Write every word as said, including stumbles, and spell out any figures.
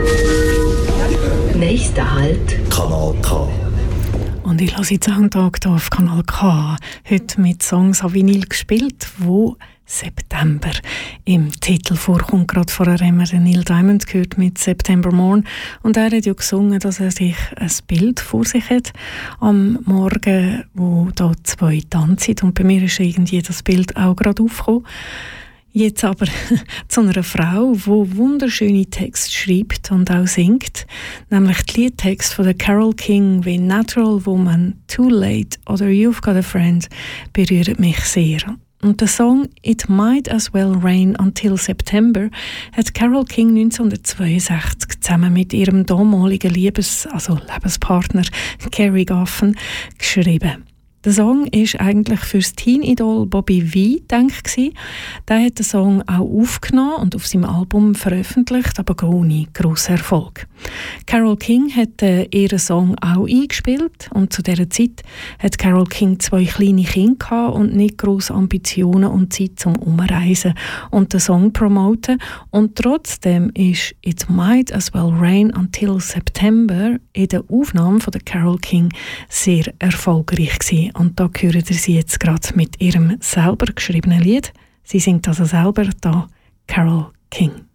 Nächster Halt. Kanal K. Und ich lasse jetzt auch einen Tag hier auf Kanal K. Heute mit Songs an Vinyl gespielt, wo September im Titel vorkommt. Gerade vorher haben wir den Neil Diamond gehört mit September Morn. Und er hat ja gesungen, dass er sich ein Bild vor sich hat am Morgen, wo da zwei tanzen. Und bei mir ist irgendwie das Bild auch gerade aufgekommen. Jetzt aber zu einer Frau, die wunderschöne Texte schreibt und auch singt, nämlich die Liedtexte von der Carole King wie Natural Woman, Too Late oder You've Got a Friend berühren mich sehr. Und der Song It Might As Well Rain Until September hat Carole King neunzehnhundertzweiundsechzig zusammen mit ihrem damaligen Liebes-, also Lebenspartner Cary Goffin geschrieben. Der Song ist eigentlich für das Teen-Idol Bobby Vee gedacht. Der hat den Song auch aufgenommen und auf seinem Album veröffentlicht, aber ohne grossen Erfolg. Carole King hat äh, ihren Song auch eingespielt und zu dieser Zeit hat Carole King zwei kleine Kinder und nicht grosse Ambitionen und Zeit zum Umreisen und den Song promoten. Und trotzdem ist It Might As Well Rain Until September in der Aufnahme von der Carole King sehr erfolgreich gewesen. Und da hören wir sie jetzt gerade mit ihrem selber geschriebenen Lied. Sie singt also selber da Carole King.